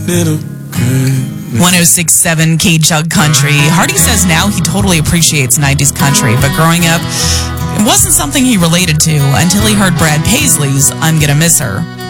little girl. 106.7 K-Jug Country. Hardy says now he totally appreciates 90s country, but growing up, it wasn't something he related to until he heard Brad Paisley's I'm Gonna Miss Her.